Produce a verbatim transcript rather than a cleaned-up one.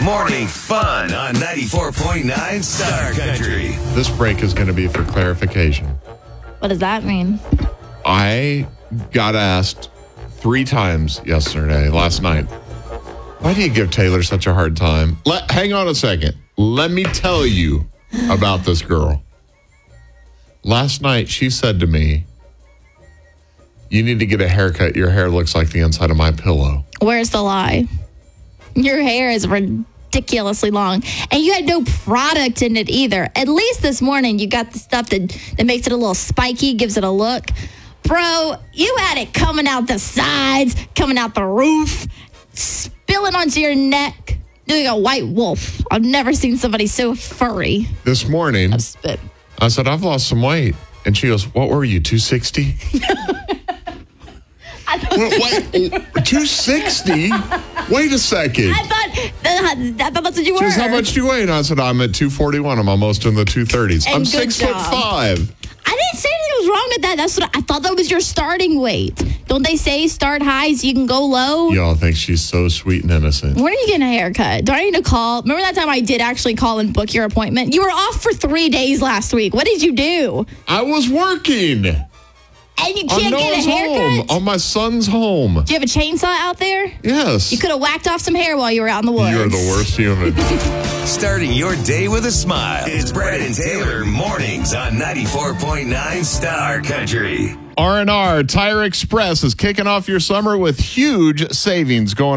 Morning fun on ninety-four point nine Star Country. This break is going to be for clarification. What does that mean? I got asked three times yesterday, last night, why do you give Taylor such a hard time? Let, hang on a second. Let me tell you about this girl. Last night, she said to me, you need to get a haircut. Your hair looks like the inside of my pillow. Where's the lie? Your hair is ridiculously long. And you had no product in it either. At least this morning, you got the stuff that, that makes it a little spiky, gives it a look. Bro, you had it coming out the sides, coming out the roof, spilling onto your neck, doing a white wolf. I've never seen somebody so furry. This morning, I've spit. I said, I've lost some weight. And she goes, what were you, two sixty? Wait, two sixty? Wait a second. I thought, I thought that's what you were. She goes, how much do you weigh? And I said, I'm at two forty-one. I'm almost in the two thirties. And I'm good six job. foot five. I didn't say anything was wrong with that. That's what I, I thought that was your starting weight. Don't they say start high so you can go low? Y'all think she's so sweet and innocent. When are you getting a haircut? Do I need to call? Remember that time I did actually call and book your appointment? You were off for three days last week. What did you do? I was working. And you On can't get a Noah's haircut? home, on my son's home. Do you have a chainsaw out there? Yes. You could have whacked off some hair while you were out in the woods. You're the worst human. Starting your day with a smile. It's Brad and Taylor mornings on ninety-four point nine Star Country. R and R Tire Express is kicking off your summer with huge savings going